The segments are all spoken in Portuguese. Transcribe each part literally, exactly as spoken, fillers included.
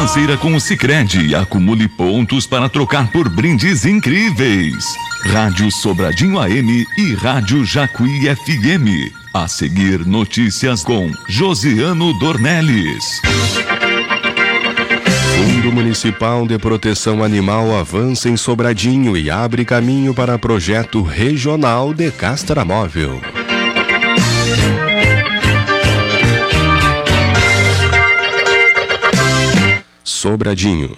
financeira com o Sicredi e acumule pontos para trocar por brindes incríveis. Rádio Sobradinho A M e Rádio Jacuí F M. A seguir, notícias com Josiano Dornelles. Fundo Municipal de Proteção Animal avança em Sobradinho e abre caminho para projeto regional de castramóvel. Sobradinho.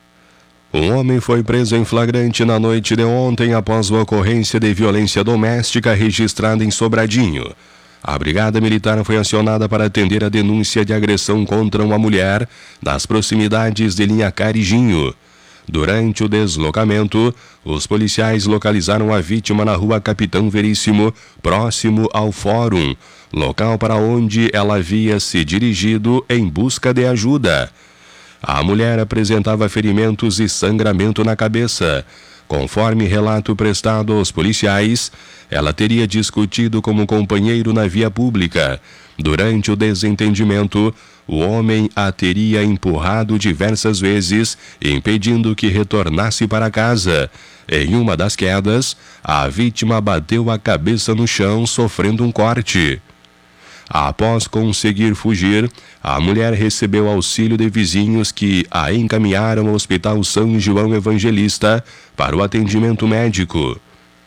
Um homem foi preso em flagrante na noite de ontem após uma ocorrência de violência doméstica registrada em Sobradinho. A Brigada Militar foi acionada para atender a denúncia de agressão contra uma mulher nas proximidades de Linha Carijinho. Durante o deslocamento, os policiais localizaram a vítima na rua Capitão Veríssimo, próximo ao Fórum, local para onde ela havia se dirigido em busca de ajuda. A mulher apresentava ferimentos e sangramento na cabeça. Conforme relato prestado aos policiais, ela teria discutido com um companheiro na via pública. Durante o desentendimento, o homem a teria empurrado diversas vezes, impedindo que retornasse para casa. Em uma das quedas, a vítima bateu a cabeça no chão, sofrendo um corte. Após conseguir fugir, a mulher recebeu auxílio de vizinhos que a encaminharam ao Hospital São João Evangelista para o atendimento médico.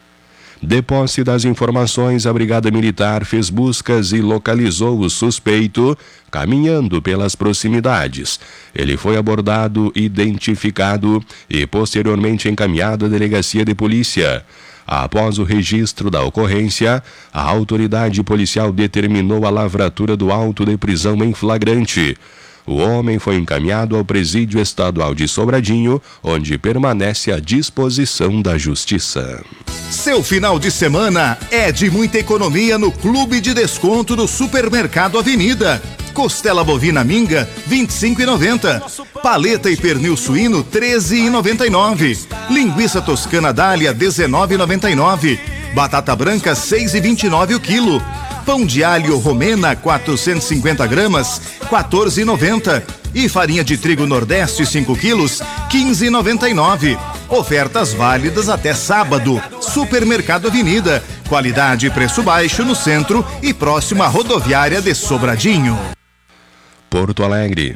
De posse das informações, a Brigada Militar fez buscas e localizou o suspeito caminhando pelas proximidades. Ele foi abordado, identificado e posteriormente encaminhado à delegacia de polícia. Após o registro da ocorrência, a autoridade policial determinou a lavratura do auto de prisão em flagrante. O homem foi encaminhado ao Presídio Estadual de Sobradinho, onde permanece à disposição da Justiça. Seu final de semana é de muita economia no Clube de Desconto do Supermercado Avenida. Costela bovina minga, vinte e cinco reais e noventa centavos. Paleta e pernil suíno, treze reais e noventa e nove centavos. Linguiça toscana dália, dezenove reais e noventa e nove centavos. Batata branca, seis reais e vinte e nove centavos o quilo. Pão de alho romena, quatrocentos e cinquenta gramas, quatorze reais e noventa centavos. E farinha de trigo Nordeste, cinco quilos, quinze reais e noventa e nove centavos. Ofertas válidas até sábado. Supermercado Avenida. Qualidade e preço baixo no centro e próximo à rodoviária de Sobradinho. Porto Alegre.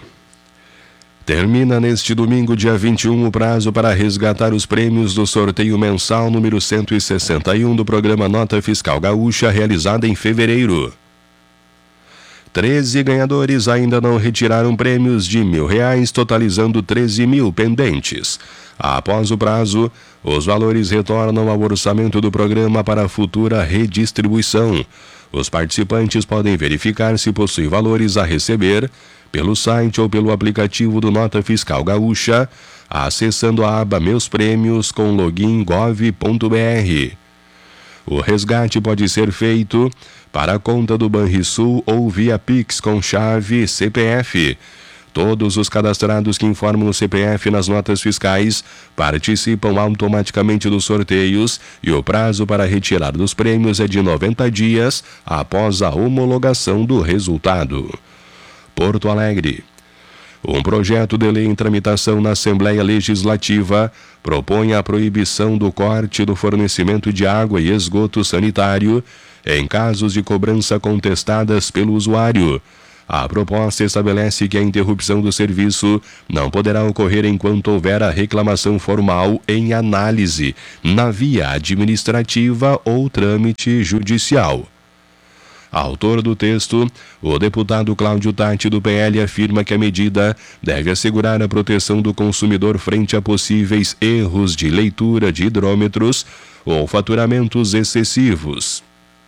Termina neste domingo, dia vinte e um, o prazo para resgatar os prêmios do sorteio mensal número cento e sessenta e um do programa Nota Fiscal Gaúcha, realizado em fevereiro. treze ganhadores ainda não retiraram prêmios de mil reais, totalizando treze mil pendentes. Após o prazo, os valores retornam ao orçamento do programa para futura redistribuição. Os participantes podem verificar se possuem valores a receber pelo site ou pelo aplicativo do Nota Fiscal Gaúcha, acessando a aba Meus Prêmios com login gov ponto br. O resgate pode ser feito para a conta do Banrisul ou via Pix com chave C P F. Todos os cadastrados que informam o C P F nas notas fiscais participam automaticamente dos sorteios e o prazo para retirar dos prêmios é de noventa dias após a homologação do resultado. Porto Alegre. Um projeto de lei em tramitação na Assembleia Legislativa propõe a proibição do corte do fornecimento de água e esgoto sanitário em casos de cobrança contestadas pelo usuário. A proposta estabelece que a interrupção do serviço não poderá ocorrer enquanto houver a reclamação formal em análise, na via administrativa ou trâmite judicial. Autor do texto, o deputado Cláudio Tatti, do P L, afirma que a medida deve assegurar a proteção do consumidor frente a possíveis erros de leitura de hidrômetros ou faturamentos excessivos,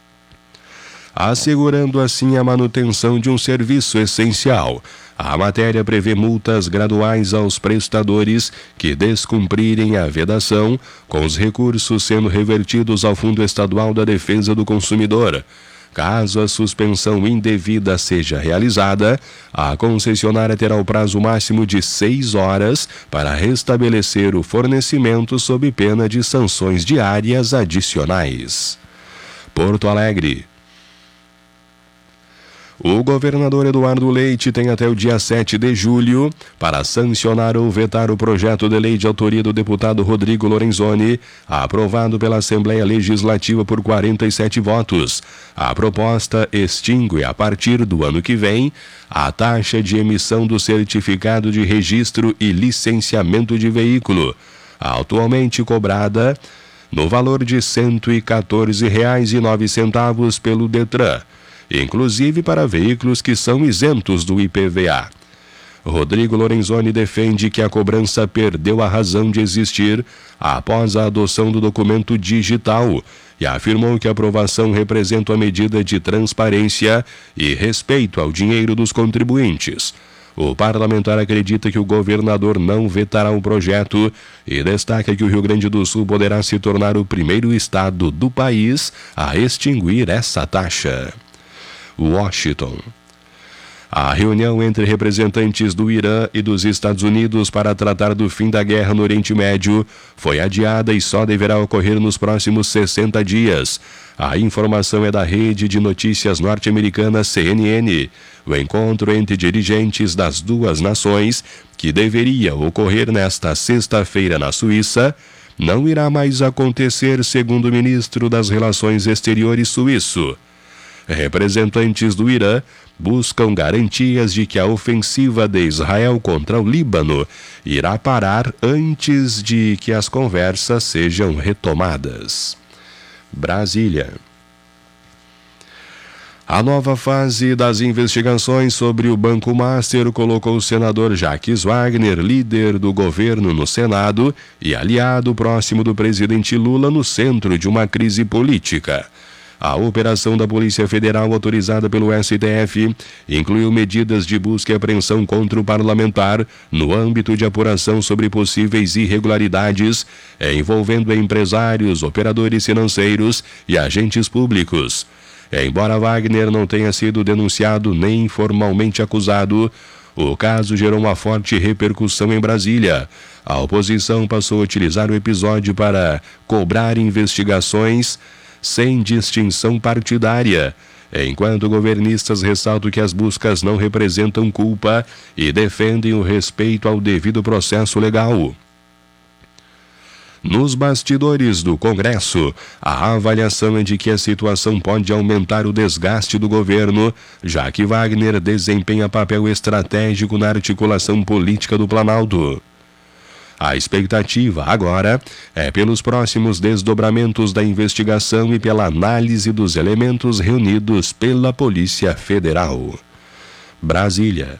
assegurando assim a manutenção de um serviço essencial. A matéria prevê multas graduais aos prestadores que descumprirem a vedação, com os recursos sendo revertidos ao Fundo Estadual da Defesa do Consumidor. Caso a suspensão indevida seja realizada, a concessionária terá o prazo máximo de seis horas para restabelecer o fornecimento sob pena de sanções diárias adicionais. Porto Alegre. O governador Eduardo Leite tem até o dia sete de julho para sancionar ou vetar o projeto de lei de autoria do deputado Rodrigo Lorenzoni, aprovado pela Assembleia Legislativa por quarenta e sete votos. A proposta extingue, a partir do ano que vem, a taxa de emissão do certificado de registro e licenciamento de veículo, atualmente cobrada no valor de cento e quatorze reais e nove centavos pelo Detran, inclusive para veículos que são isentos do I P V A. Rodrigo Lorenzoni defende que a cobrança perdeu a razão de existir após a adoção do documento digital e afirmou que a aprovação representa uma medida de transparência e respeito ao dinheiro dos contribuintes. O parlamentar acredita que o governador não vetará o projeto e destaca que o Rio Grande do Sul poderá se tornar o primeiro estado do país a extinguir essa taxa. Washington. A reunião entre representantes do Irã e dos Estados Unidos para tratar do fim da guerra no Oriente Médio foi adiada e só deverá ocorrer nos próximos sessenta dias. A informação é da rede de notícias norte-americana C N N. O encontro entre dirigentes das duas nações, que deveria ocorrer nesta sexta-feira na Suíça, não irá mais acontecer, segundo o ministro das Relações Exteriores suíço. Representantes do Irã buscam garantias de que a ofensiva de Israel contra o Líbano irá parar antes de que as conversas sejam retomadas. Brasília. A nova fase das investigações sobre o Banco Master colocou o senador Jacques Wagner, líder do governo no Senado e aliado próximo do presidente Lula, no centro de uma crise política. A operação da Polícia Federal, autorizada pelo S T F, incluiu medidas de busca e apreensão contra o parlamentar no âmbito de apuração sobre possíveis irregularidades envolvendo empresários, operadores financeiros e agentes públicos. Embora Wagner não tenha sido denunciado nem formalmente acusado, o caso gerou uma forte repercussão em Brasília. A oposição passou a utilizar o episódio para cobrar investigações sem distinção partidária, enquanto governistas ressaltam que as buscas não representam culpa e defendem o respeito ao devido processo legal. Nos bastidores do Congresso, a avaliação é de que a situação pode aumentar o desgaste do governo, já que Wagner desempenha papel estratégico na articulação política do Planalto. A expectativa agora é pelos próximos desdobramentos da investigação e pela análise dos elementos reunidos pela Polícia Federal. Brasília.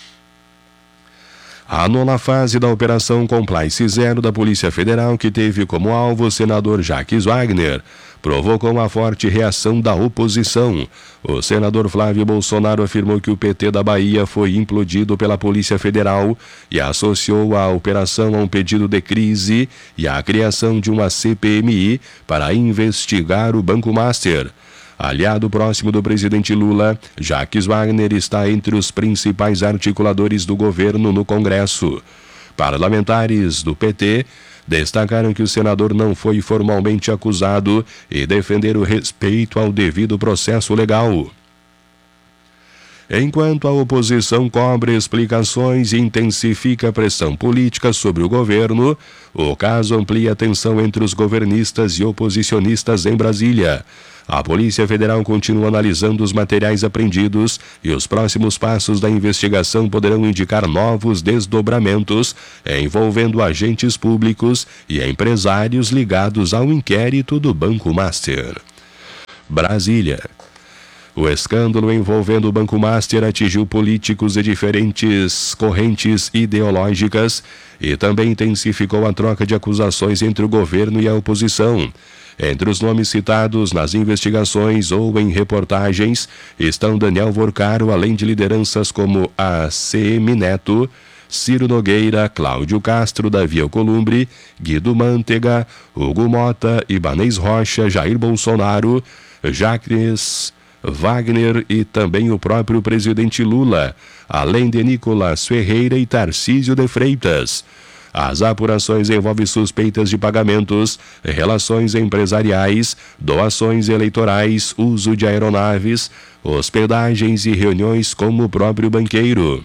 A nona fase da Operação Compliance Zero da Polícia Federal, que teve como alvo o senador Jacques Wagner, provocou uma forte reação da oposição. O senador Flávio Bolsonaro afirmou que o P T da Bahia foi implodido pela Polícia Federal e associou a operação a um pedido de crise e à criação de uma C P M I para investigar o Banco Master. Aliado próximo do presidente Lula, Jacques Wagner está entre os principais articuladores do governo no Congresso. Parlamentares do P T destacaram que o senador não foi formalmente acusado e defenderam o respeito ao devido processo legal. Enquanto a oposição cobre explicações e intensifica a pressão política sobre o governo, o caso amplia a tensão entre os governistas e oposicionistas em Brasília. A Polícia Federal continua analisando os materiais apreendidos e os próximos passos da investigação poderão indicar novos desdobramentos envolvendo agentes públicos e empresários ligados ao inquérito do Banco Master. Brasília. O escândalo envolvendo o Banco Master atingiu políticos de diferentes correntes ideológicas e também intensificou a troca de acusações entre o governo e a oposição. Entre os nomes citados nas investigações ou em reportagens estão Daniel Vorcaro, além de lideranças como a C M Neto, Ciro Nogueira, Cláudio Castro, Davi Alcolumbre, Guido Mantega, Hugo Mota, Ibanez Rocha, Jair Bolsonaro, Jacques Wagner e também o próprio presidente Lula, além de Nicolás Ferreira e Tarcísio de Freitas. As apurações envolvem suspeitas de pagamentos, relações empresariais, doações eleitorais, uso de aeronaves, hospedagens e reuniões com o próprio banqueiro.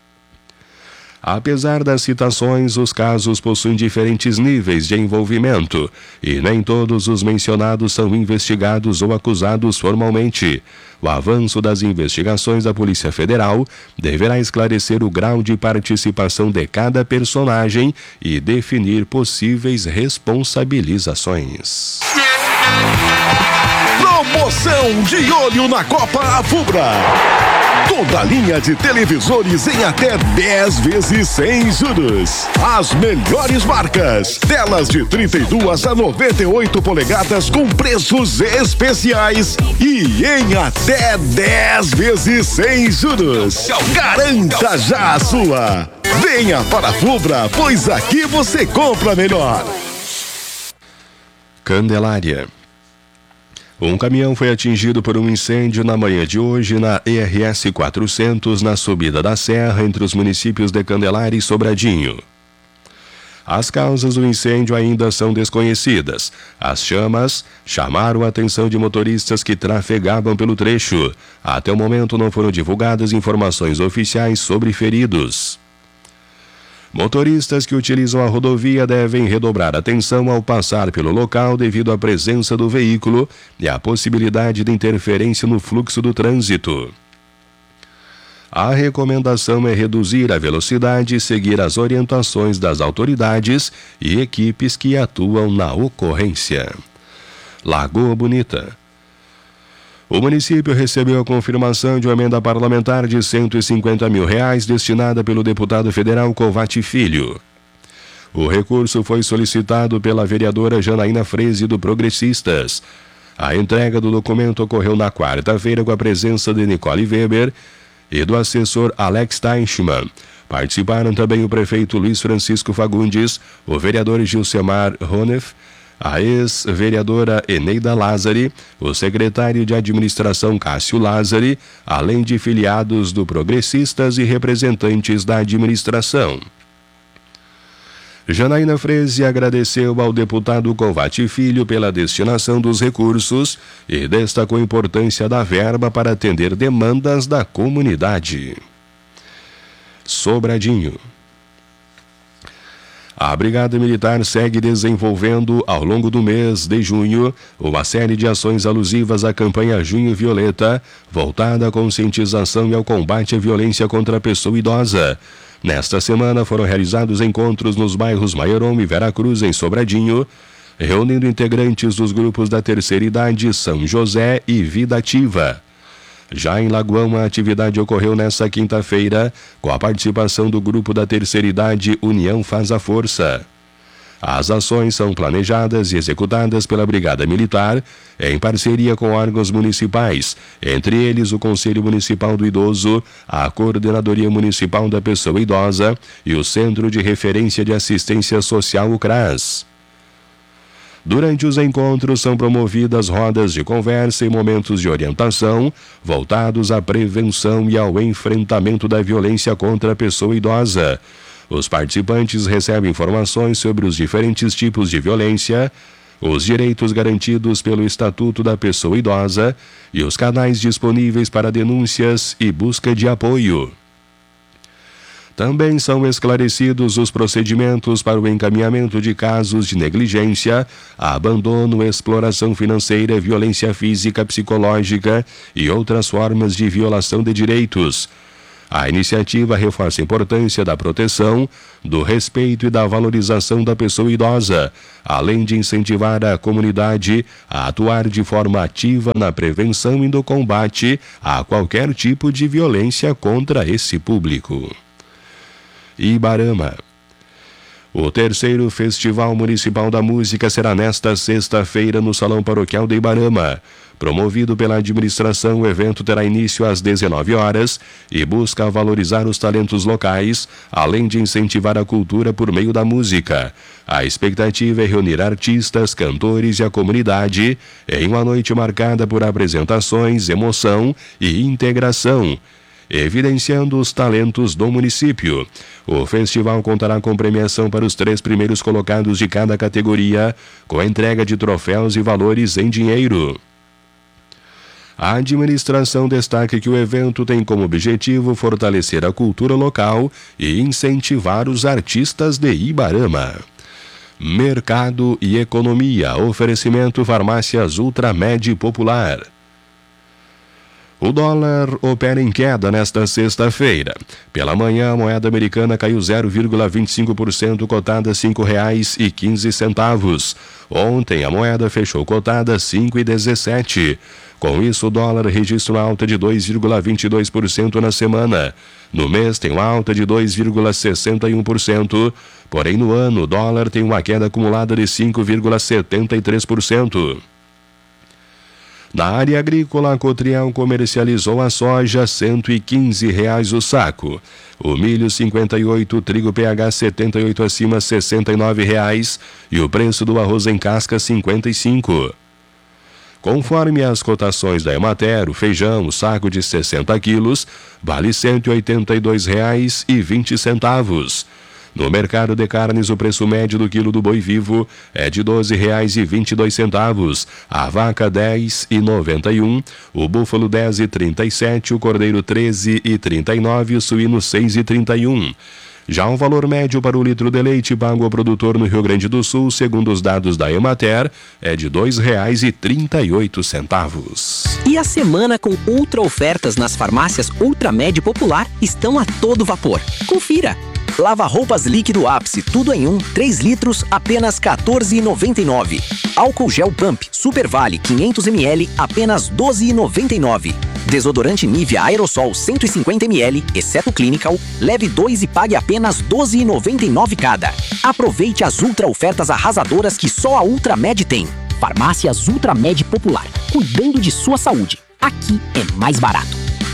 Apesar das citações, os casos possuem diferentes níveis de envolvimento e nem todos os mencionados são investigados ou acusados formalmente. O avanço das investigações da Polícia Federal deverá esclarecer o grau de participação de cada personagem e definir possíveis responsabilizações. Promoção de olho na Copa Afubra. Toda a linha de televisores em até dez vezes sem juros. As melhores marcas. Telas de trinta e duas a noventa e oito polegadas com preços especiais e em até dez vezes sem juros. Garanta já a sua. Venha para a Fubra, pois aqui você compra melhor. Candelária. Um caminhão foi atingido por um incêndio na manhã de hoje na E R S quatrocentos, na subida da serra entre os municípios de Candelária e Sobradinho. As causas do incêndio ainda são desconhecidas. As chamas chamaram a atenção de motoristas que trafegavam pelo trecho. Até o momento não foram divulgadas informações oficiais sobre feridos. Motoristas que utilizam a rodovia devem redobrar atenção ao passar pelo local devido à presença do veículo e à possibilidade de interferência no fluxo do trânsito. A recomendação é reduzir a velocidade e seguir as orientações das autoridades e equipes que atuam na ocorrência. Lagoa Bonita. O município recebeu a confirmação de uma emenda parlamentar de cento e cinquenta mil reais destinada pelo deputado federal Covatti Filho. O recurso foi solicitado pela vereadora Janaína Freze do Progressistas. A entrega do documento ocorreu na quarta-feira com a presença de Nicole Weber e do assessor Alex Teichmann. Participaram também o prefeito Luiz Francisco Fagundes, o vereador Gilcemar Ronef, a ex-vereadora Eneida Lázari, o secretário de administração Cássio Lázari, além de filiados do Progressistas e representantes da administração. Janaína Freze agradeceu ao deputado Covatti Filho pela destinação dos recursos e destacou a importância da verba para atender demandas da comunidade. Sobradinho. A Brigada Militar segue desenvolvendo, ao longo do mês de junho, uma série de ações alusivas à campanha Junho Violeta, voltada à conscientização e ao combate à violência contra a pessoa idosa. Nesta semana foram realizados encontros nos bairros Maiorome e Veracruz, em Sobradinho, reunindo integrantes dos grupos da Terceira Idade, São José e Vida Ativa. Já em Lagoão, a atividade ocorreu nesta quinta-feira, com a participação do grupo da Terceira Idade União Faz a Força. As ações são planejadas e executadas pela Brigada Militar, em parceria com órgãos municipais, entre eles o Conselho Municipal do Idoso, a Coordenadoria Municipal da Pessoa Idosa e o Centro de Referência de Assistência Social, o CRAS. Durante os encontros são promovidas rodas de conversa e momentos de orientação voltados à prevenção e ao enfrentamento da violência contra a pessoa idosa. Os participantes recebem informações sobre os diferentes tipos de violência, os direitos garantidos pelo Estatuto da Pessoa Idosa e os canais disponíveis para denúncias e busca de apoio. Também são esclarecidos os procedimentos para o encaminhamento de casos de negligência, abandono, exploração financeira, violência física, psicológica e outras formas de violação de direitos. A iniciativa reforça a importância da proteção, do respeito e da valorização da pessoa idosa, além de incentivar a comunidade a atuar de forma ativa na prevenção e no combate a qualquer tipo de violência contra esse público. Ibarama. O terceiro Festival Municipal da Música será nesta sexta-feira no Salão Paroquial de Ibarama. Promovido pela administração, o evento terá início às dezenove horas e busca valorizar os talentos locais, além de incentivar a cultura por meio da música. A expectativa é reunir artistas, cantores e a comunidade em uma noite marcada por apresentações, emoção e integração. evidenciando os talentos do município. O festival contará com premiação para os três primeiros colocados de cada categoria, com entrega de troféus e valores em dinheiro. A administração destaca que o evento tem como objetivo fortalecer a cultura local e incentivar os artistas de Ibarama. Mercado e economia. Oferecimento Farmácias Ultramed Popular. O dólar opera em queda nesta sexta-feira. Pela manhã, a moeda americana caiu zero vírgula vinte e cinco por cento, cotada a cinco reais e quinze centavos. Ontem, a moeda fechou cotada a cinco reais e dezessete centavos. Com isso, o dólar registra uma alta de dois vírgula vinte e dois por cento na semana. No mês, tem uma alta de dois vírgula sessenta e um por cento. Porém, no ano, o dólar tem uma queda acumulada de cinco vírgula setenta e três por cento. Na área agrícola, a Cotriel comercializou a soja a cento e quinze reais o saco. O milho cinquenta e oito, o trigo P H setenta e oito acima sessenta e nove reais e o preço do arroz em casca cinquenta e cinco. Conforme as cotações da Emater, o feijão, o saco de sessenta quilos, vale cento e oitenta e dois reais e vinte centavos. No mercado de carnes, o preço médio do quilo do boi vivo é de doze reais e vinte e dois centavos, a vaca dez reais e noventa e um, o búfalo dez reais e trinta e sete, o cordeiro treze reais e trinta e nove e o suíno seis reais e trinta e um. Já o valor médio para o litro de leite pago ao produtor no Rio Grande do Sul, segundo os dados da Emater, é de dois reais e trinta e oito centavos. E a semana com ultra ofertas nas farmácias Ultramed Popular estão a todo vapor. Confira! Lava-roupas líquido ápice, tudo em um, três litros, apenas quatorze reais e noventa e nove. Álcool gel Pump Super Vale quinhentos mililitros, apenas doze reais e noventa e nove. Desodorante Nivea Aerosol cento e cinquenta mililitros, exceto Clinical, leve dois e pague apenas doze reais e noventa e nove cada. Aproveite as ultra ofertas arrasadoras que só a Ultramed tem. Farmácias Ultramed Popular, cuidando de sua saúde. Aqui é mais barato.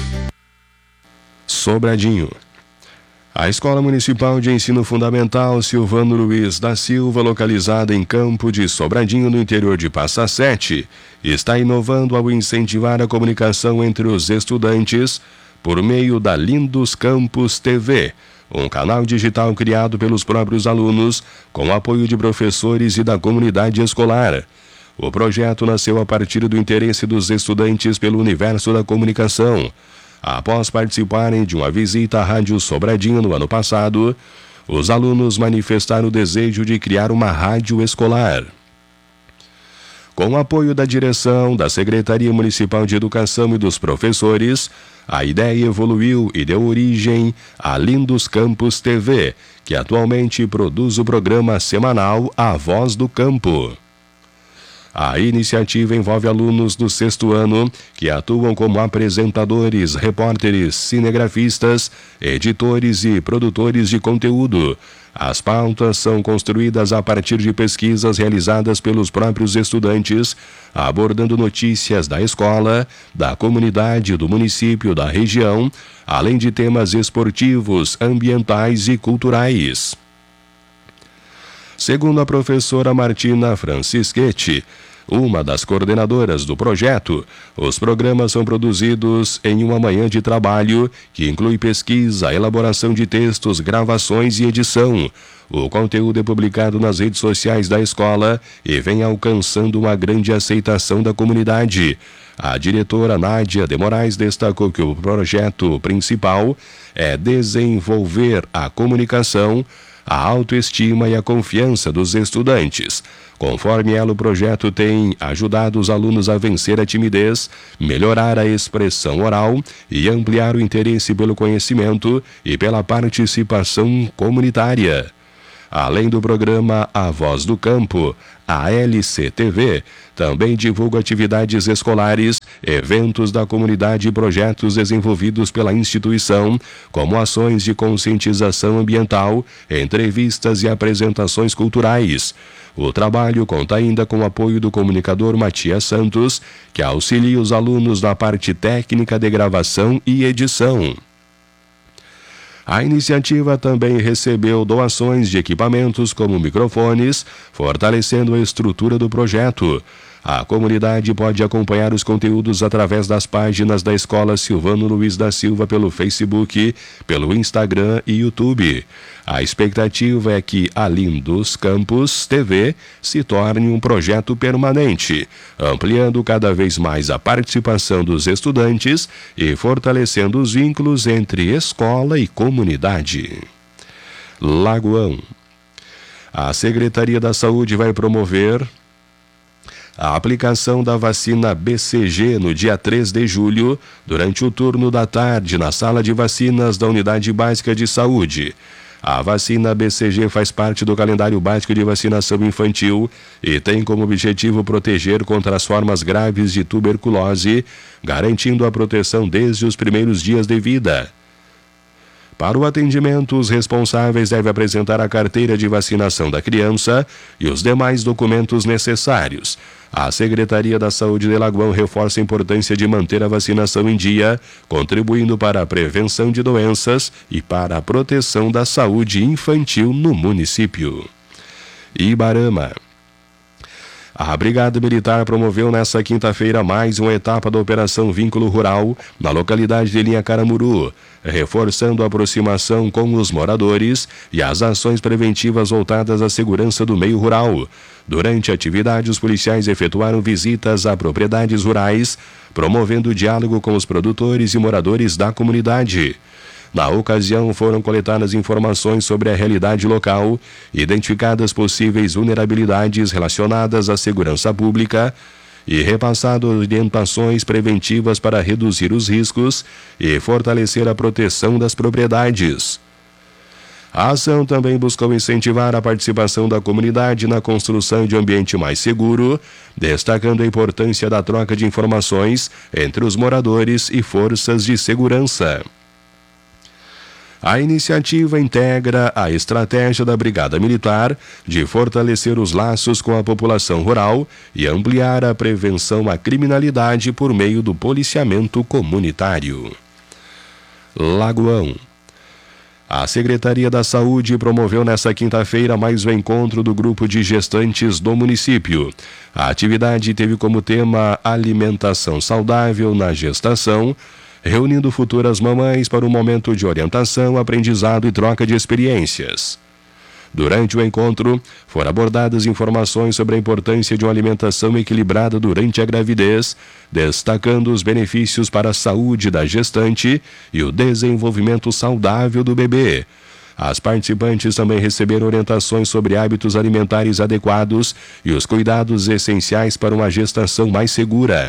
Sobradinho. A Escola Municipal de Ensino Fundamental Silvano Luiz da Silva, localizada em Campo de Sobradinho, no interior de Passa Sete, está inovando ao incentivar a comunicação entre os estudantes por meio da Lindos Campus T V, um canal digital criado pelos próprios alunos, com apoio de professores e da comunidade escolar. O projeto nasceu a partir do interesse dos estudantes pelo universo da comunicação. Após participarem de uma visita à Rádio Sobradinho no ano passado, os alunos manifestaram o desejo de criar uma rádio escolar. Com o apoio da direção, da Secretaria Municipal de Educação e dos professores, a ideia evoluiu e deu origem à Lindos Campus T V, que atualmente produz o programa semanal A Voz do Campo. A iniciativa envolve alunos do sexto ano que atuam como apresentadores, repórteres, cinegrafistas, editores e produtores de conteúdo. As pautas são construídas a partir de pesquisas realizadas pelos próprios estudantes, abordando notícias da escola, da comunidade, do município, da região, além de temas esportivos, ambientais e culturais. Segundo a professora Martina Francischetti, uma das coordenadoras do projeto, os programas são produzidos em uma manhã de trabalho que inclui pesquisa, elaboração de textos, gravações e edição. O conteúdo é publicado nas redes sociais da escola e vem alcançando uma grande aceitação da comunidade. A diretora Nádia de Moraes destacou que o projeto principal é desenvolver a comunicação, a autoestima e a confiança dos estudantes. Conforme ela, o projeto tem ajudado os alunos a vencer a timidez, melhorar a expressão oral e ampliar o interesse pelo conhecimento e pela participação comunitária. Além do programa A Voz do Campo, a L C T V também divulga atividades escolares, eventos da comunidade e projetos desenvolvidos pela instituição, como ações de conscientização ambiental, entrevistas e apresentações culturais. O trabalho conta ainda com o apoio do comunicador Matias Santos, que auxilia os alunos na parte técnica de gravação e edição. A iniciativa também recebeu doações de equipamentos como microfones, fortalecendo a estrutura do projeto. A comunidade pode acompanhar os conteúdos através das páginas da Escola Silvano Luiz da Silva pelo Facebook, pelo Instagram e YouTube. A expectativa é que a Lindos Campus T V se torne um projeto permanente, ampliando cada vez mais a participação dos estudantes e fortalecendo os vínculos entre escola e comunidade. Lagoão. A Secretaria da Saúde vai promover a aplicação da vacina B C G no dia três de julho, durante o turno da tarde, na sala de vacinas da Unidade Básica de Saúde. A vacina B C G faz parte do calendário básico de vacinação infantil e tem como objetivo proteger contra as formas graves de tuberculose, garantindo a proteção desde os primeiros dias de vida. Para o atendimento, os responsáveis devem apresentar a carteira de vacinação da criança e os demais documentos necessários. A Secretaria da Saúde de Lagoão reforça a importância de manter a vacinação em dia, contribuindo para a prevenção de doenças e para a proteção da saúde infantil no município. Ibarama. A Brigada Militar promoveu nesta quinta-feira mais uma etapa da Operação Vínculo Rural na localidade de Linha Caramuru, reforçando a aproximação com os moradores e as ações preventivas voltadas à segurança do meio rural. Durante a atividade, os policiais efetuaram visitas a propriedades rurais, promovendo o diálogo com os produtores e moradores da comunidade. Na ocasião, foram coletadas informações sobre a realidade local, identificadas possíveis vulnerabilidades relacionadas à segurança pública e repassadas orientações preventivas para reduzir os riscos e fortalecer a proteção das propriedades. A ação também buscou incentivar a participação da comunidade na construção de um ambiente mais seguro, destacando a importância da troca de informações entre os moradores e forças de segurança. A iniciativa integra a estratégia da Brigada Militar de fortalecer os laços com a população rural e ampliar a prevenção à criminalidade por meio do policiamento comunitário. Lagoão. A Secretaria da Saúde promoveu nesta quinta-feira mais um encontro do grupo de gestantes do município. A atividade teve como tema alimentação saudável na gestação, reunindo futuras mamães para um momento de orientação, aprendizado e troca de experiências. Durante o encontro, foram abordadas informações sobre a importância de uma alimentação equilibrada durante a gravidez, destacando os benefícios para a saúde da gestante e o desenvolvimento saudável do bebê. As participantes também receberam orientações sobre hábitos alimentares adequados e os cuidados essenciais para uma gestação mais segura.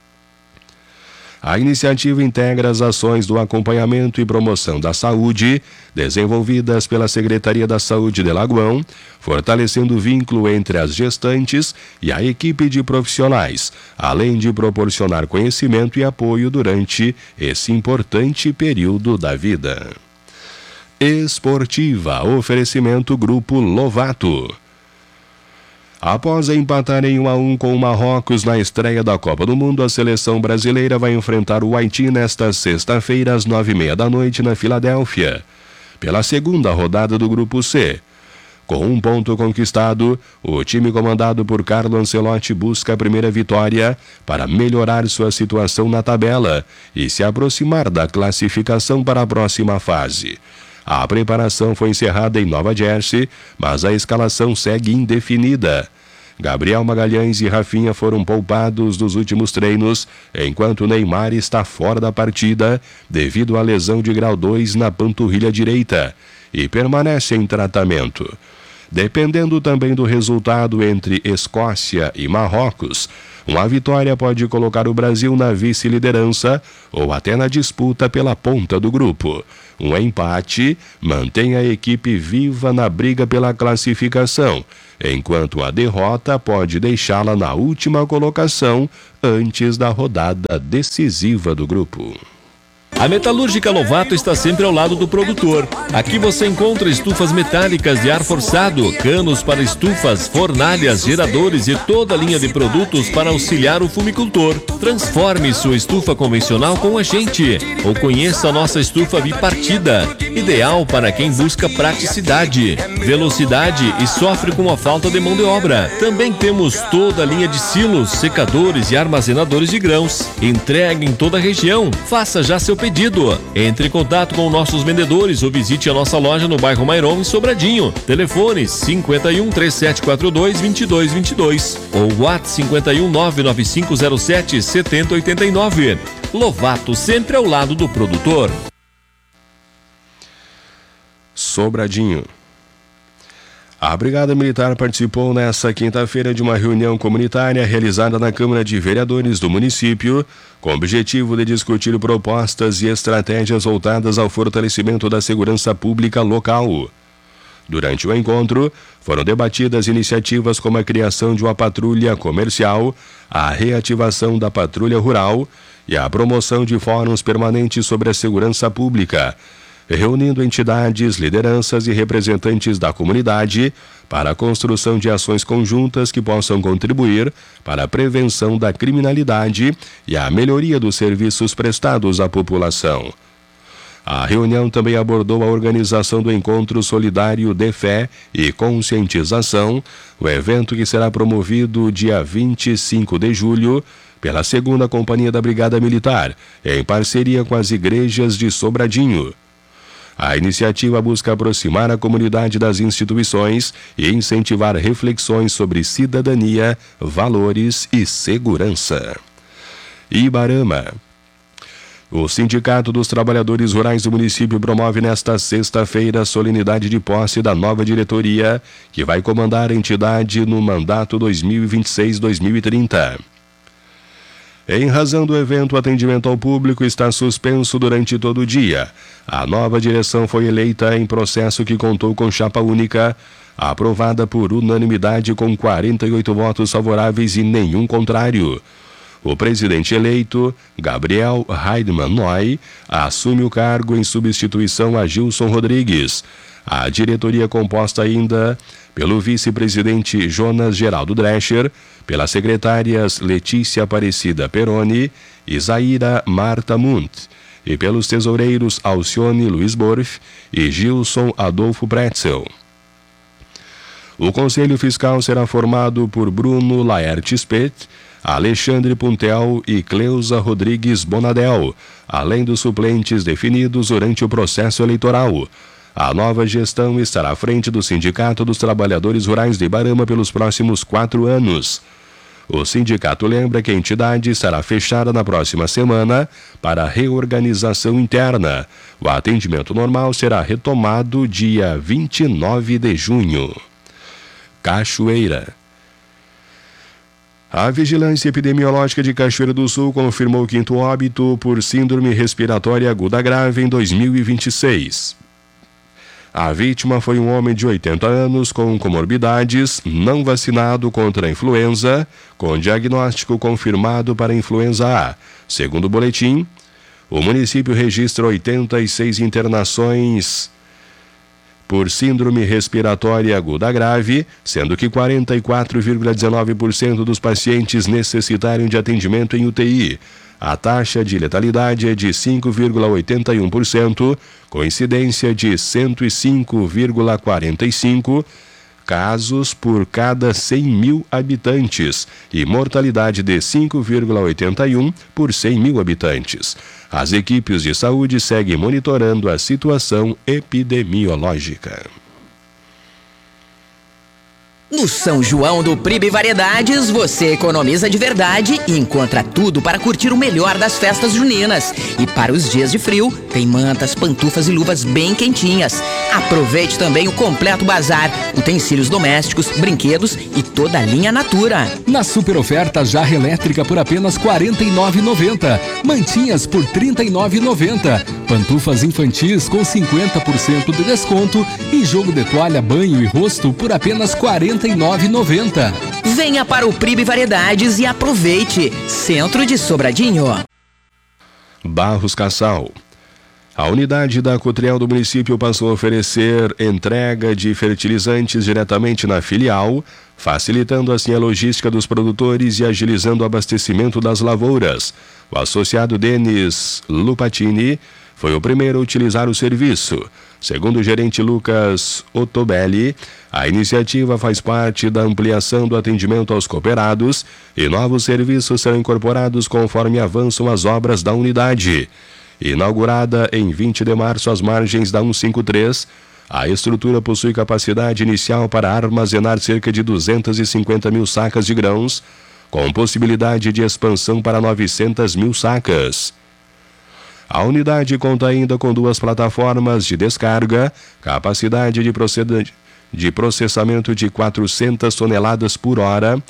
A iniciativa integra as ações do acompanhamento e promoção da saúde, desenvolvidas pela Secretaria da Saúde de Lagoão, fortalecendo o vínculo entre as gestantes e a equipe de profissionais, além de proporcionar conhecimento e apoio durante esse importante período da vida. Esportiva, oferecimento Grupo Lovato. Após empatar em um a um com o Marrocos na estreia da Copa do Mundo, a seleção brasileira vai enfrentar o Haiti nesta sexta-feira às nove e meia da noite na Filadélfia, pela segunda rodada do Grupo C. Com um ponto conquistado, o time comandado por Carlo Ancelotti busca a primeira vitória para melhorar sua situação na tabela e se aproximar da classificação para a próxima fase. A preparação foi encerrada em Nova Jersey, mas a escalação segue indefinida. Gabriel Magalhães e Rafinha foram poupados dos últimos treinos, enquanto Neymar está fora da partida devido à lesão de grau dois na panturrilha direita e permanece em tratamento. Dependendo também do resultado entre Escócia e Marrocos, uma vitória pode colocar o Brasil na vice-liderança ou até na disputa pela ponta do grupo. Um empate mantém a equipe viva na briga pela classificação, enquanto a derrota pode deixá-la na última colocação antes da rodada decisiva do grupo. A Metalúrgica Lovato está sempre ao lado do produtor. Aqui você encontra estufas metálicas de ar forçado, canos para estufas, fornalhas, geradores e toda a linha de produtos para auxiliar o fumicultor. Transforme sua estufa convencional com a gente ou conheça a nossa estufa bipartida, ideal para quem busca praticidade, velocidade e sofre com a falta de mão de obra. Também temos toda a linha de silos, secadores e armazenadores de grãos. Entrega em toda a região. Faça já seu pedido. Entre em contato com nossos vendedores ou visite a nossa loja no bairro Mairon, em Sobradinho. Telefone cinquenta e um, três sete quatro dois, vinte e dois vinte e dois ou WhatsApp cinquenta e um, nove nove cinco zero sete, sete zero oito nove. Lovato, sempre ao lado do produtor. Sobradinho. A Brigada Militar participou nesta quinta-feira de uma reunião comunitária realizada na Câmara de Vereadores do município, com o objetivo de discutir propostas e estratégias voltadas ao fortalecimento da segurança pública local. Durante o encontro, foram debatidas iniciativas como a criação de uma patrulha comercial, a reativação da patrulha rural e a promoção de fóruns permanentes sobre a segurança pública, reunindo entidades, lideranças e representantes da comunidade para a construção de ações conjuntas que possam contribuir para a prevenção da criminalidade e a melhoria dos serviços prestados à população. A reunião também abordou a organização do Encontro Solidário de Fé e Conscientização, o evento que será promovido dia vinte e cinco de julho pela segunda Companhia da Brigada Militar, em parceria com as igrejas de Sobradinho. A iniciativa busca aproximar a comunidade das instituições e incentivar reflexões sobre cidadania, valores e segurança. Ibarama. O Sindicato dos Trabalhadores Rurais do município promove nesta sexta-feira a solenidade de posse da nova diretoria, que vai comandar a entidade no mandato dois mil e vinte e seis a dois mil e trinta. Em razão do evento, o atendimento ao público está suspenso durante todo o dia. A nova direção foi eleita em processo que contou com chapa única, aprovada por unanimidade com quarenta e oito votos favoráveis e nenhum contrário. O presidente eleito, Gabriel Heidmann Noy, assume o cargo em substituição a Gilson Rodrigues. A diretoria é composta ainda pelo vice-presidente Jonas Geraldo Drescher, pelas secretárias Letícia Aparecida Peroni e Zaira Marta Munt, e pelos tesoureiros Alcione Luiz Borf e Gilson Adolfo Pretzel. O Conselho Fiscal será formado por Bruno Laerte Spet, Alexandre Puntel e Cleusa Rodrigues Bonadel, além dos suplentes definidos durante o processo eleitoral. A nova gestão estará à frente do Sindicato dos Trabalhadores Rurais de Ibarama pelos próximos quatro anos. O sindicato lembra que a entidade estará fechada na próxima semana para reorganização interna. O atendimento normal será retomado dia vinte e nove de junho. Cachoeira. A Vigilância Epidemiológica de Cachoeira do Sul confirmou o quinto óbito por síndrome respiratória aguda grave em dois mil e vinte e seis. A vítima foi um homem de oitenta anos com comorbidades, não vacinado contra a influenza, com diagnóstico confirmado para a influenza A. Segundo o boletim, o município registra oitenta e seis internações por síndrome respiratória aguda grave, sendo que quarenta e quatro vírgula dezenove por cento dos pacientes necessitaram de atendimento em U T I. A taxa de letalidade é de cinco vírgula oitenta e um por cento, com incidência de cento e cinco vírgula quarenta e cinco casos por cada cem mil habitantes e mortalidade de cinco vírgula oitenta e um por cem mil habitantes. As equipes de saúde seguem monitorando a situação epidemiológica. No São João do Pribe Variedades, você economiza de verdade e encontra tudo para curtir o melhor das festas juninas. E para os dias de frio, tem mantas, pantufas e luvas bem quentinhas. Aproveite também o completo bazar, utensílios domésticos, brinquedos e toda a linha Natura. Na super oferta, jarra elétrica por apenas quarenta e nove reais e noventa centavos. Mantinhas por trinta e nove reais e noventa centavos. Pantufas infantis com cinquenta por cento de desconto e jogo de toalha, banho e rosto por apenas quarenta e nove reais e noventa centavos. Venha para o Pribe Variedades e aproveite. Centro de Sobradinho. Barros Cassal. A unidade da Cotriel do município passou a oferecer entrega de fertilizantes diretamente na filial, facilitando assim a logística dos produtores e agilizando o abastecimento das lavouras. O associado Denis Lupatini foi o primeiro a utilizar o serviço. Segundo o gerente Lucas Ottobelli, a iniciativa faz parte da ampliação do atendimento aos cooperados e novos serviços serão incorporados conforme avançam as obras da unidade. Inaugurada em vinte de março às margens da cento e cinquenta e três, a estrutura possui capacidade inicial para armazenar cerca de duzentas e cinquenta mil sacas de grãos, com possibilidade de expansão para novecentas mil sacas. A unidade conta ainda com duas plataformas de descarga, capacidade de, proced... de processamento de quatrocentas toneladas por hora,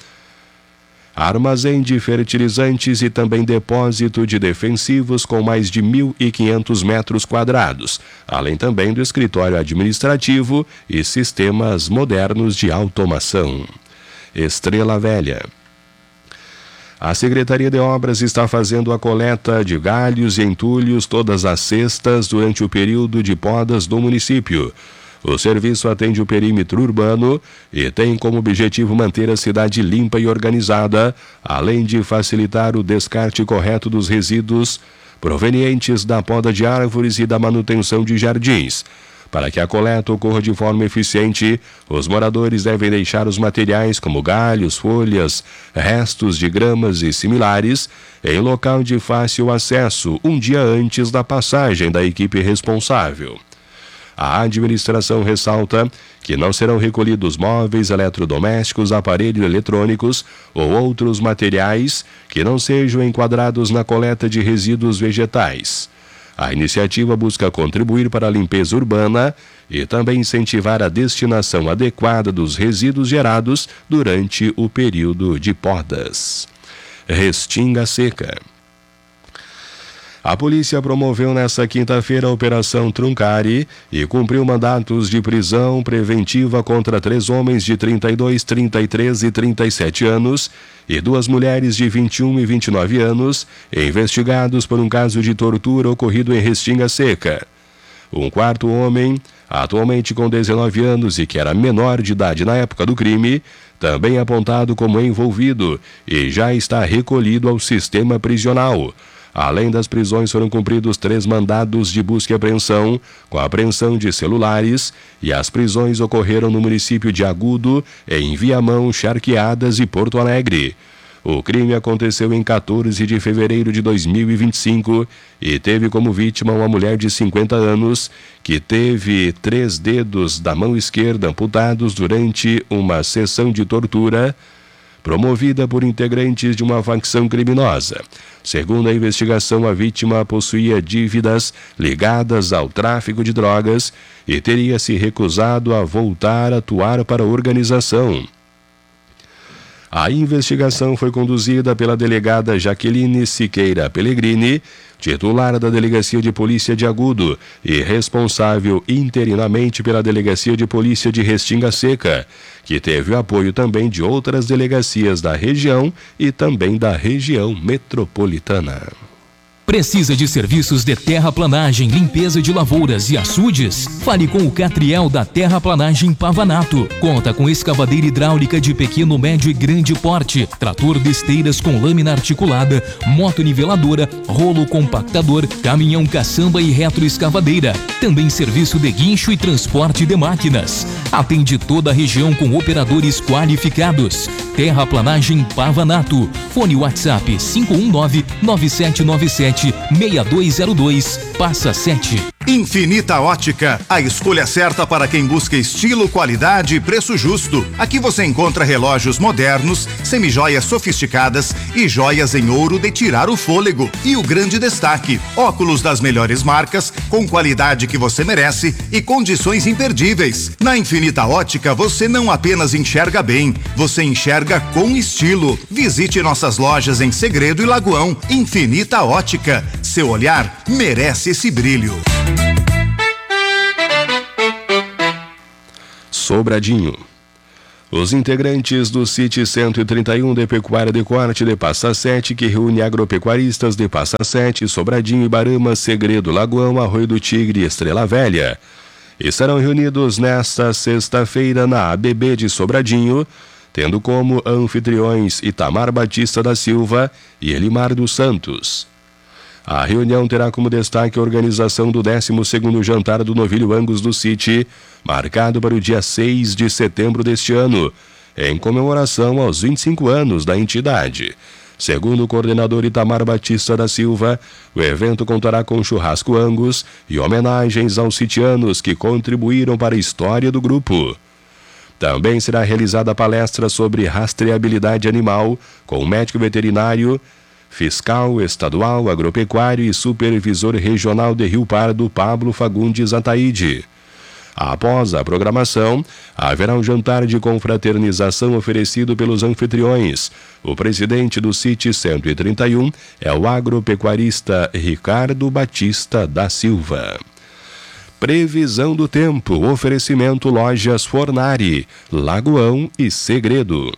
armazém de fertilizantes e também depósito de defensivos com mais de mil e quinhentos metros quadrados, além também do escritório administrativo e sistemas modernos de automação. Estrela Velha. A Secretaria de Obras está fazendo a coleta de galhos e entulhos todas as sextas durante o período de podas do município. O serviço atende o perímetro urbano e tem como objetivo manter a cidade limpa e organizada, além de facilitar o descarte correto dos resíduos provenientes da poda de árvores e da manutenção de jardins. Para que a coleta ocorra de forma eficiente, os moradores devem deixar os materiais como galhos, folhas, restos de gramas e similares em local de fácil acesso um dia antes da passagem da equipe responsável. A administração ressalta que não serão recolhidos móveis, eletrodomésticos, aparelhos eletrônicos ou outros materiais que não sejam enquadrados na coleta de resíduos vegetais. A iniciativa busca contribuir para a limpeza urbana e também incentivar a destinação adequada dos resíduos gerados durante o período de podas. Restinga Seca. A polícia promoveu nesta quinta-feira a Operação Truncari e cumpriu mandatos de prisão preventiva contra três homens de trinta e dois, trinta e três e trinta e sete anos e duas mulheres de vinte e um e vinte e nove anos, investigados por um caso de tortura ocorrido em Restinga Seca. Um quarto homem, atualmente com dezenove anos e que era menor de idade na época do crime, também apontado como envolvido e já está recolhido ao sistema prisional. Além das prisões, foram cumpridos três mandados de busca e apreensão, com a apreensão de celulares, e as prisões ocorreram no município de Agudo, em Viamão, Charqueadas e Porto Alegre. O crime aconteceu em quatorze de fevereiro de dois mil e vinte e cinco e teve como vítima uma mulher de cinquenta anos, que teve três dedos da mão esquerda amputados durante uma sessão de tortura promovida por integrantes de uma facção criminosa. Segundo a investigação, a vítima possuía dívidas ligadas ao tráfico de drogas e teria se recusado a voltar a atuar para a organização. A investigação foi conduzida pela delegada Jaqueline Siqueira Pellegrini, titular da Delegacia de Polícia de Agudo e responsável interinamente pela Delegacia de Polícia de Restinga Seca, que teve o apoio também de outras delegacias da região e também da região metropolitana. Precisa de serviços de terraplanagem, limpeza de lavouras e açudes? Fale com o Catriel da Terraplanagem Pavanato. Conta com escavadeira hidráulica de pequeno, médio e grande porte, trator de esteiras com lâmina articulada, motoniveladora, rolo compactador, caminhão caçamba e retroescavadeira. Também serviço de guincho e transporte de máquinas. Atende toda a região com operadores qualificados. Terraplanagem Pavanato. Fone WhatsApp cinco um nove, nove sete nove sete, seis dois zero dois, passa sete. Infinita Ótica, a escolha certa para quem busca estilo, qualidade e preço justo. Aqui você encontra relógios modernos, semijoias sofisticadas e joias em ouro de tirar o fôlego. E o grande destaque, óculos das melhores marcas, com qualidade que você merece e condições imperdíveis. Na Infinita Ótica você não apenas enxerga bem, você enxerga com estilo. Visite nossas lojas em Segredo e Lagoão. Infinita Ótica, seu olhar merece esse brilho. Sobradinho. Os integrantes do C I T cento e trinta e um de Pecuária de Corte de Passa Sete, que reúne agropecuaristas de Passa Sete, Sobradinho, Ibarama, Segredo, Lagoão, Arroio do Tigre e Estrela Velha, estarão reunidos nesta sexta-feira na A B B de Sobradinho, tendo como anfitriões Itamar Batista da Silva e Elimar dos Santos. A reunião terá como destaque a organização do décimo segundo Jantar do Novilho Angus do City, marcado para o dia seis de setembro deste ano, em comemoração aos vinte e cinco anos da entidade. Segundo o coordenador Itamar Batista da Silva, o evento contará com churrasco Angus e homenagens aos sitianos que contribuíram para a história do grupo. Também será realizada palestra sobre rastreabilidade animal com o médico veterinário, fiscal estadual, agropecuário e supervisor regional de Rio Pardo, Pablo Fagundes Ataíde. Após a programação, haverá um jantar de confraternização oferecido pelos anfitriões. O presidente do C I T cento e trinta e um é o agropecuarista Ricardo Batista da Silva. Previsão do tempo, oferecimento Lojas Fornari, Lagoão e Segredo.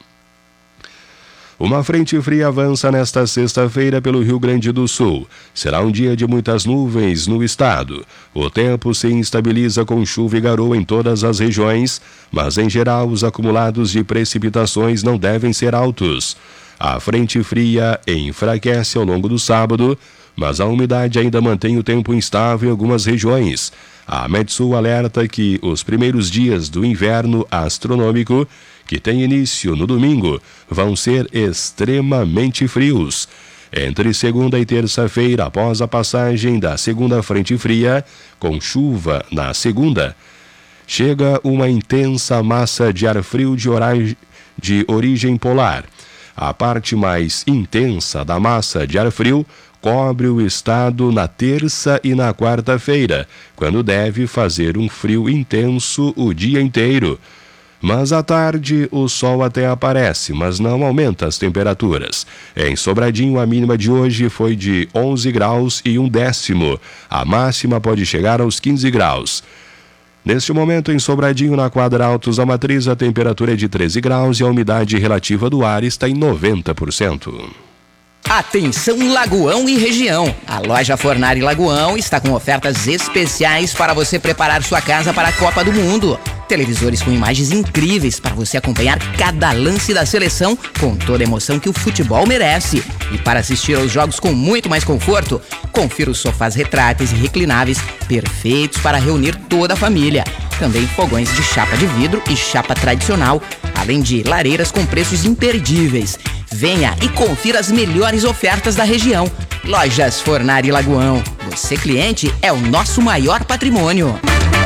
Uma frente fria avança nesta sexta-feira pelo Rio Grande do Sul. Será um dia de muitas nuvens no estado. O tempo se instabiliza com chuva e garoa em todas as regiões, mas em geral os acumulados de precipitações não devem ser altos. A frente fria enfraquece ao longo do sábado, mas a umidade ainda mantém o tempo instável em algumas regiões. A Metsul alerta que os primeiros dias do inverno astronômico, que tem início no domingo, vão ser extremamente frios. Entre segunda e terça-feira, após a passagem da segunda frente fria, com chuva na segunda, chega uma intensa massa de ar frio de, oragem, de origem polar. A parte mais intensa da massa de ar frio cobre o estado na terça e na quarta-feira, quando deve fazer um frio intenso o dia inteiro. Mas à tarde o sol até aparece, mas não aumenta as temperaturas. Em Sobradinho, a mínima de hoje foi de onze graus e um décimo. A máxima pode chegar aos quinze graus. Neste momento, em Sobradinho, na quadra Altos da Matriz, a temperatura é de treze graus e a umidade relativa do ar está em noventa por cento. Atenção Lagoão e região. A loja Fornari Lagoão está com ofertas especiais para você preparar sua casa para a Copa do Mundo. Televisores com imagens incríveis para você acompanhar cada lance da seleção com toda a emoção que o futebol merece. E para assistir aos jogos com muito mais conforto, confira os sofás retráteis e reclináveis perfeitos para reunir toda a família. Também fogões de chapa de vidro e chapa tradicional, além de lareiras com preços imperdíveis. Venha e confira as melhores ofertas da região. Lojas Fornari Lagoão. Você, cliente, é o nosso maior patrimônio.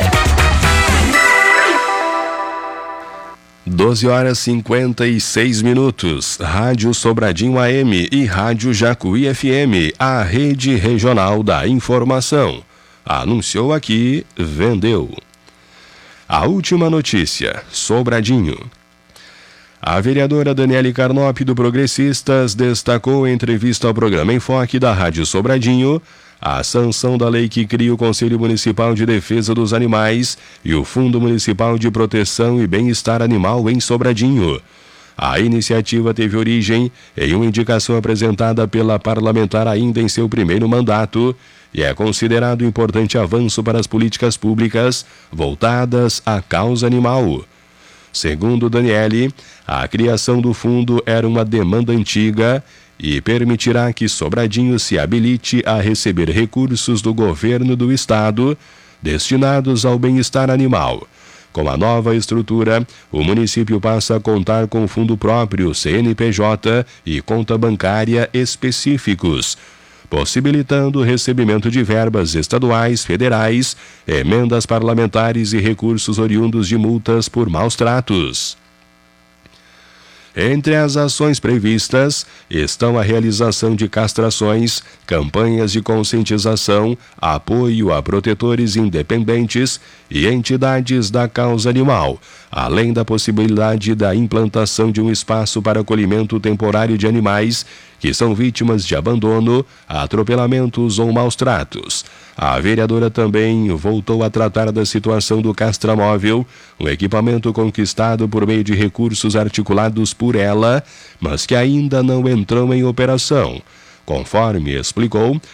doze horas e cinquenta e seis minutos. Rádio Sobradinho A M e Rádio Jacuí F M, a rede regional da informação. Anunciou aqui, vendeu. A última notícia, Sobradinho. A vereadora Daniele Carnop, do Progressistas, destacou em entrevista ao programa Enfoque da Rádio Sobradinho a sanção da lei que cria o Conselho Municipal de Defesa dos Animais e o Fundo Municipal de Proteção e Bem-Estar Animal em Sobradinho. A iniciativa teve origem em uma indicação apresentada pela parlamentar ainda em seu primeiro mandato e é considerado um importante avanço para as políticas públicas voltadas à causa animal. Segundo Daniele, a criação do fundo era uma demanda antiga e permitirá que Sobradinho se habilite a receber recursos do governo do estado destinados ao bem-estar animal. Com a nova estrutura, o município passa a contar com fundo próprio, C N P J e conta bancária específicos, possibilitando o recebimento de verbas estaduais, federais, emendas parlamentares e recursos oriundos de multas por maus tratos. Entre as ações previstas estão a realização de castrações, campanhas de conscientização, apoio a protetores independentes e entidades da causa animal, além da possibilidade da implantação de um espaço para acolhimento temporário de animais que são vítimas de abandono, atropelamentos ou maus tratos. A vereadora também voltou a tratar da situação do Castramóvel, um equipamento conquistado por meio de recursos articulados por ela, mas que ainda não entrou em operação. Conforme explicou,